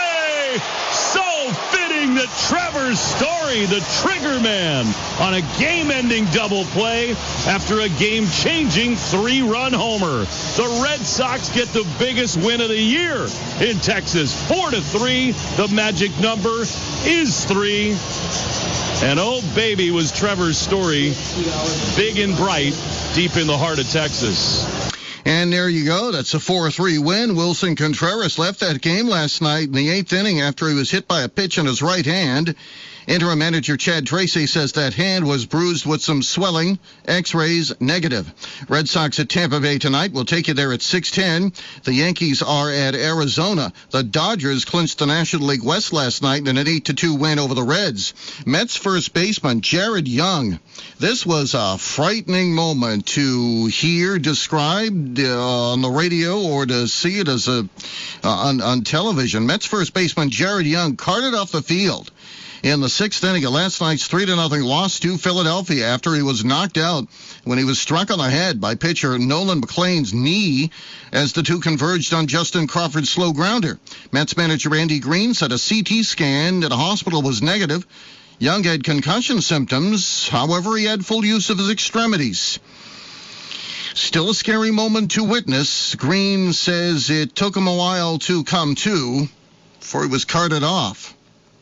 So fitting that Trevor Story, the trigger man, on a game-ending double play after a game-changing three-run homer. The Red Sox get the biggest win of the year in Texas. Four to three. The magic number is three. And oh, baby, was Trevor Story big and bright deep in the heart of Texas. And there you go. That's a four three win. Wilson Contreras left that game last night in the eighth inning after he was hit by a pitch in his right hand. Interim manager Chad Tracy says that hand was bruised with some swelling. X-rays negative. Red Sox at Tampa Bay tonight. We'll take you there at six ten. The Yankees are at Arizona. The Dodgers clinched the National League West last night in an eight to two win over the Reds. Mets first baseman Jared Young. This was a frightening moment to hear described uh, on the radio or to see it as a uh, on, on television. Mets first baseman Jared Young carted off the field in the sixth inning of last night's three to nothing loss to Philadelphia after he was knocked out when he was struck on the head by pitcher Nolan McLean's knee as the two converged on Justin Crawford's slow grounder. Mets manager Andy Green said a C T scan at a hospital was negative. Young had concussion symptoms. However, he had full use of his extremities. Still a scary moment to witness. Green says it took him a while to come to before he was carted off.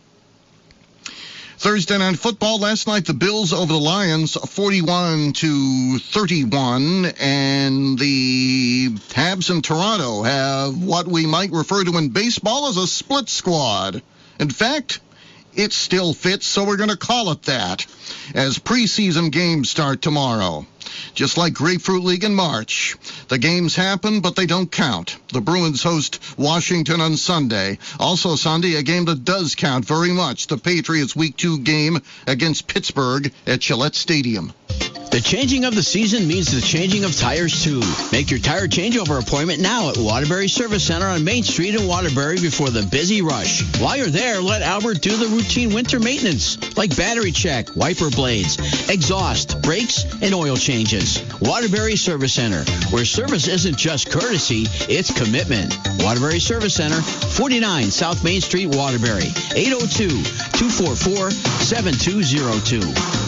Thursday night football last night, the Bills over the Lions, forty-one to thirty-one, and the Habs in Toronto have what we might refer to in baseball as a split squad. In fact, it still fits, so we're going to call it that, as preseason games start tomorrow. Just like Grapefruit League in March, the games happen, but they don't count. The Bruins host Washington on Sunday. Also Sunday, a game that does count very much, the Patriots' Week two game against Pittsburgh at Gillette Stadium. The changing of the season means the changing of tires, too. Make your tire changeover appointment now at Waterbury Service Center on Main Street in Waterbury before the busy rush. While you're there, let Albert do the routine winter maintenance, like battery check, wiper blades, exhaust, brakes, and oil changes. Waterbury Service Center, where service isn't just courtesy, it's commitment. Waterbury Service Center, forty-nine South Main Street, Waterbury, eight oh two, two four four, seven two oh two.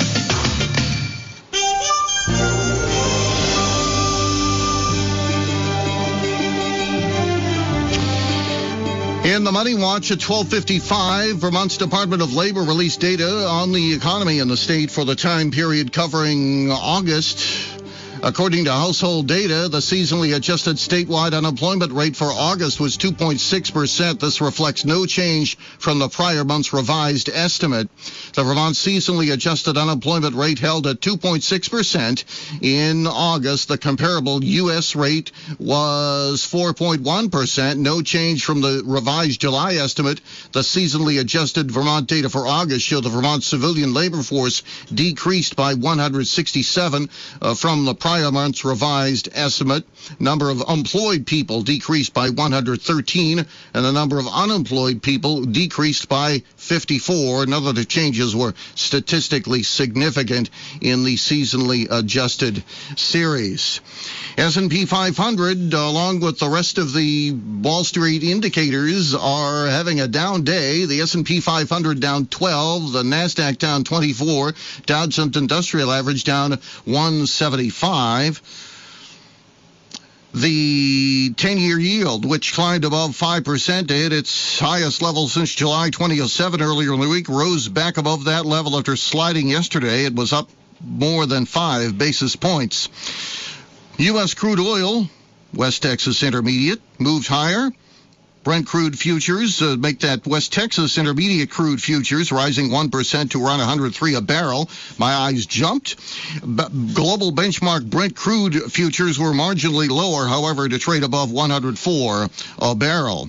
In the Money Watch at twelve fifty-five, Vermont's Department of Labor released data on the economy in the state for the time period covering August. According to household data, the seasonally adjusted statewide unemployment rate for August was two point six percent. This reflects no change from the prior month's revised estimate. The Vermont seasonally adjusted unemployment rate held at two point six percent in August. The comparable U S rate was four point one percent, no change from the revised July estimate. The seasonally adjusted Vermont data for August showed the Vermont civilian labor force decreased by one hundred sixty-seven uh, from the prior month's revised estimate. Number of employed people decreased by one hundred thirteen, and the number of unemployed people decreased by fifty-four. None of the changes were statistically significant in the seasonally adjusted series. S and P five hundred, along with the rest of the Wall Street indicators, are having a down day. The S and P five hundred down twelve, the NASDAQ down twenty-four, Dow Jones Industrial Average down one seventy-five. The ten-year yield, which climbed above five percent to hit its highest level since July twenty oh seven earlier in the week, rose back above that level after sliding yesterday. It was up more than five basis points. U S crude oil, West Texas Intermediate, moved higher. Brent crude futures uh, make that West Texas Intermediate crude futures rising one percent to around one hundred three a barrel. My eyes jumped. B- global benchmark Brent crude futures were marginally lower, however, to trade above one hundred four a barrel.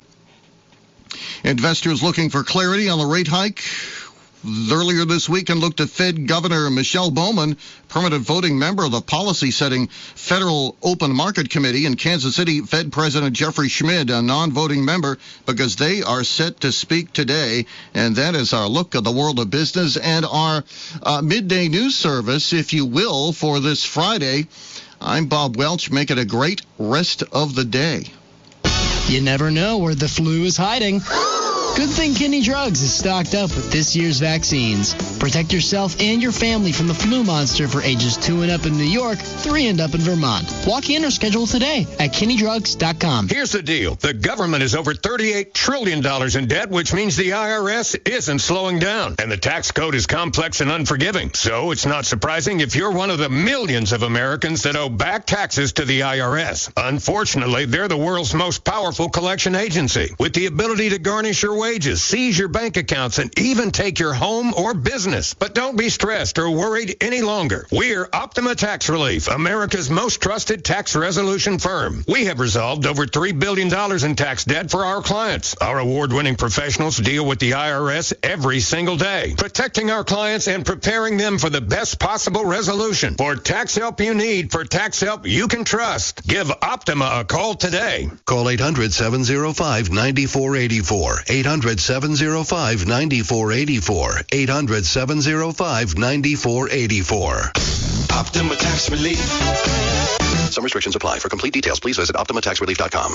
Investors looking for clarity on the rate hike earlier this week and looked at Fed Governor Michelle Bowman, permanent voting member of the policy-setting Federal Open Market Committee, and Kansas City Fed President Jeffrey Schmid, a non-voting member, because they are set to speak today. And that is our look at the world of business and our uh, midday news service, if you will, for this Friday. I'm Bob Welch. Make it a great rest of the day. You never know where the flu is hiding. Good thing Kinney Drugs is stocked up with this year's vaccines. Protect yourself and your family from the flu monster for ages two and up in New York, three and up in Vermont. Walk in or schedule today at kinney drugs dot com. Here's the deal. The government is over thirty-eight trillion dollars in debt, which means the I R S isn't slowing down. And the tax code is complex and unforgiving. So it's not surprising if you're one of the millions of Americans that owe back taxes to the I R S. Unfortunately, they're the world's most powerful collection agency, with the ability to garnish your wages, seize your bank accounts, and even take your home or business. But don't be stressed or worried any longer. We're Optima Tax Relief, America's most trusted tax resolution firm. We have resolved over three billion dollars in tax debt for our clients. Our award-winning professionals deal with the I R S every single day, protecting our clients and preparing them for the best possible resolution. For tax help you need, for tax help you can trust, give Optima a call today. Call eight hundred, seven oh five, nine four eight four. eight hundred, seven oh five, nine four eight four. eight hundred, seven oh five, nine four eight four. Optima Tax Relief. Some restrictions apply. For complete details, please visit optima tax relief dot com.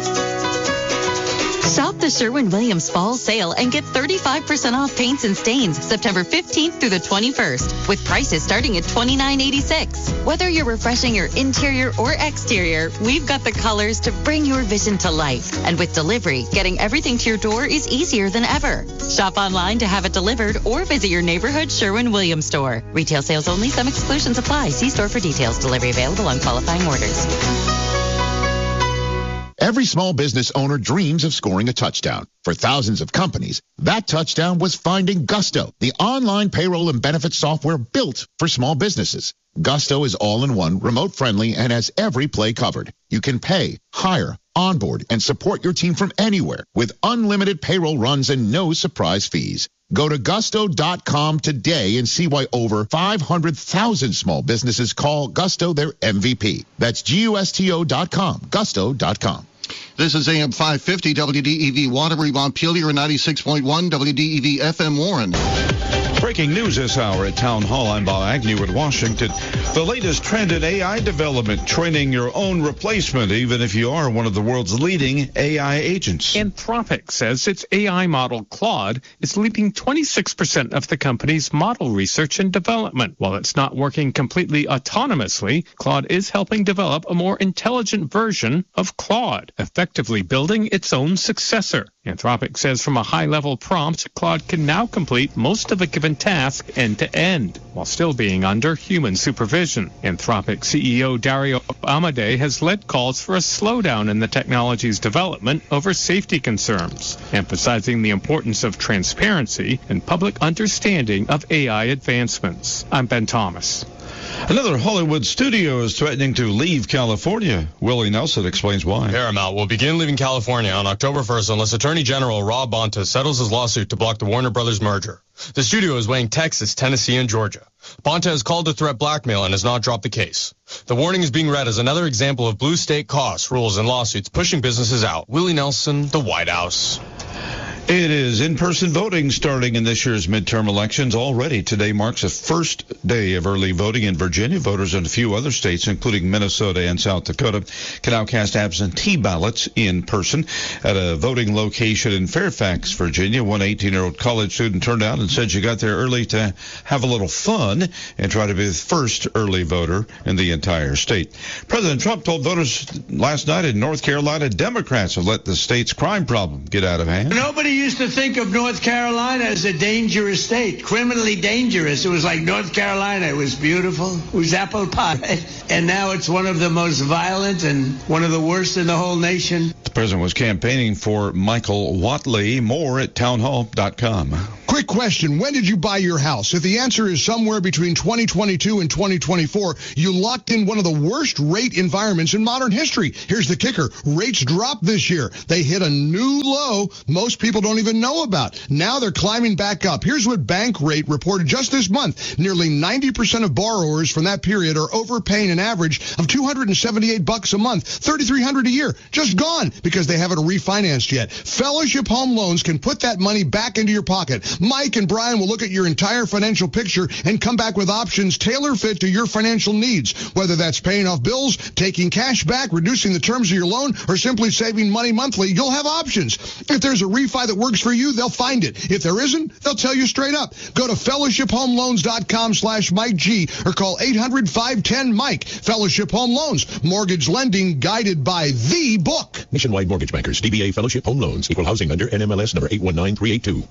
Shop the Sherwin-Williams Fall Sale and get thirty-five percent off paints and stains September fifteenth through the twenty-first, with prices starting at twenty-nine eighty-six. Whether you're refreshing your interior or exterior, we've got the colors to bring your vision to life. And with delivery, getting everything to your door is easier than ever. Shop online to have it delivered or visit your neighborhood Sherwin-Williams store. Retail sales only. Some exclusions apply. See store for details. Delivery available on qualifying orders. Every small business owner dreams of scoring a touchdown. For thousands of companies, that touchdown was finding Gusto, the online payroll and benefits software built for small businesses. Gusto is all-in-one, remote-friendly, and has every play covered. You can pay, hire, onboard, and support your team from anywhere with unlimited payroll runs and no surprise fees. Go to gusto dot com today and see why over five hundred thousand small businesses call Gusto their M V P. That's G U S T O dot com, gusto dot com. This is A M five fifty W D E V Waterbury, Montpelier, ninety-six point one W D E V F M Warren. Breaking news this hour at Town Hall. I'm Bob Agnew in Washington. The latest trend in A I development, training your own replacement, even if you are one of the world's leading A I agents. Anthropic says its A I model Claude is leading twenty-six percent of the company's model research and development. While it's not working completely autonomously, Claude is helping develop a more intelligent version of Claude, effectively building its own successor. Anthropic says from a high-level prompt, Claude can now complete most of a given task end-to-end, while still being under human supervision. Anthropic C E O Dario Amodei has led calls for a slowdown in the technology's development over safety concerns, emphasizing the importance of transparency and public understanding of A I advancements. I'm Ben Thomas. Another Hollywood studio is threatening to leave California. Willie Nelson explains why. Paramount will begin leaving California on October first unless Attorney General Rob Bonta settles his lawsuit to block the Warner Brothers merger. The studio is weighing Texas, Tennessee, and Georgia. Bonta has called the threat blackmail and has not dropped the case. The warning is being read as another example of blue state costs, rules, and lawsuits pushing businesses out. Willie Nelson, the White House. It is in-person voting starting in this year's midterm elections already. Today marks the first day of early voting in Virginia. Voters in a few other states, including Minnesota and South Dakota, can now cast absentee ballots in person at a voting location in Fairfax, Virginia. One eighteen-year-old college student turned out and said she got there early to have a little fun and try to be the first early voter in the entire state. President Trump told voters last night in North Carolina Democrats have let the state's crime problem get out of hand. Nobody used to think of North Carolina as a dangerous state, criminally dangerous. It was like North Carolina. It was beautiful. It was apple pie. And now it's one of the most violent and one of the worst in the whole nation. The president was campaigning for Michael Whatley. More at townhall dot com. Quick question. When did you buy your house? If the answer is somewhere between twenty twenty-two and twenty twenty-four, you locked in one of the worst rate environments in modern history. Here's the kicker. Rates dropped this year. They hit a new low most people don't even know about. Now they're climbing back up. Here's what Bankrate reported just this month. Nearly ninety percent of borrowers from that period are overpaying an average of two hundred seventy-eight bucks a month, thirty-three hundred a year. Just gone because they haven't refinanced yet. Fellowship Home Loans can put that money back into your pocket. Mike and Brian will look at your entire financial picture and come back with options tailor-fit to your financial needs, whether that's paying off bills, taking cash back, reducing the terms of your loan, or simply saving money monthly. You'll have options. If there's a refi that works for you, they'll find it. If there isn't, they'll tell you straight up. Go to fellowship home loans dot com slash Mike G or call eight hundred, five one zero, Mike. Fellowship Home Loans. Mortgage lending guided by the book. Nationwide Mortgage Bankers, D B A Fellowship Home Loans, Equal Housing under N M L S number eight one nine three eight two.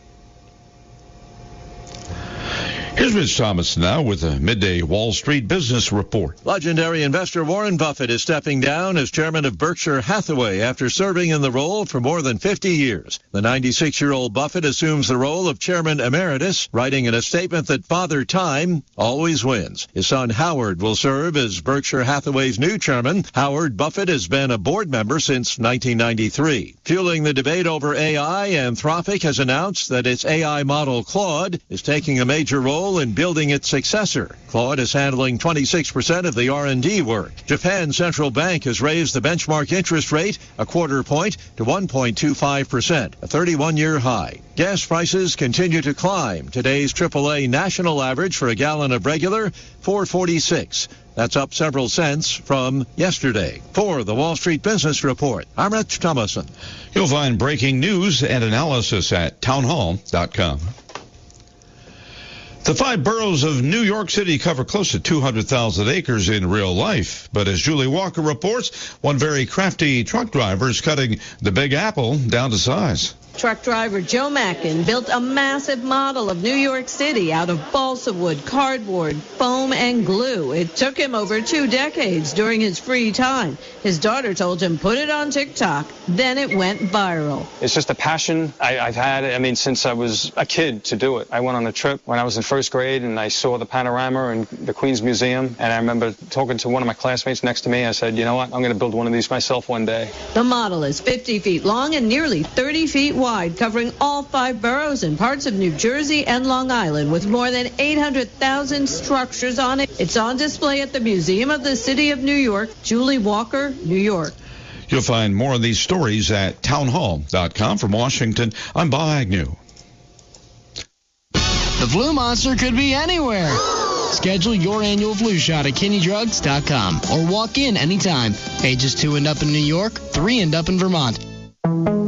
Here's Rich Thomas now with a midday Wall Street business report. Legendary investor Warren Buffett is stepping down as chairman of Berkshire Hathaway after serving in the role for more than fifty years. The ninety-six-year-old Buffett assumes the role of chairman emeritus, writing in a statement that Father Time always wins. His son Howard will serve as Berkshire Hathaway's new chairman. Howard Buffett has been a board member since nineteen ninety-three. Fueling the debate over A I, Anthropic has announced that its A I model Claude is taking a major role in building its successor. Claude is handling twenty-six percent of the R and D work. Japan's central bank has raised the benchmark interest rate a quarter point to one point two five percent, a thirty-one-year high. Gas prices continue to climb. Today's triple A national average for a gallon of regular, four forty-six. That's up several cents from yesterday. For the Wall Street Business Report, I'm Rich Thomason. You'll find breaking news and analysis at townhall dot com. The five boroughs of New York City cover close to two hundred thousand acres in real life. But as Julie Walker reports, one very crafty truck driver is cutting the Big Apple down to size. Truck driver Joe Mackin built a massive model of New York City out of balsa wood, cardboard, foam, and glue. It took him over two decades during his free time. His daughter told him, put it on TikTok. Then it went viral. It's just a passion I, I've had, I mean, since I was a kid to do it. I went on a trip when I was in first grade, and I saw the panorama and the Queens Museum. And I remember talking to one of my classmates next to me. I said, you know what, I'm going to build one of these myself one day. The model is fifty feet long and nearly thirty feet wide. Wide, covering all five boroughs and parts of New Jersey and Long Island, with more than eight hundred thousand structures on it. It's on display at the Museum of the City of New York. Julie Walker, New York. You'll find more of these stories at townhall dot com. From Washington, I'm Bob Agnew. The flu monster could be anywhere. Schedule your annual flu shot at kinney drugs dot com or walk in anytime. Ages two and up in New York, three and up in Vermont.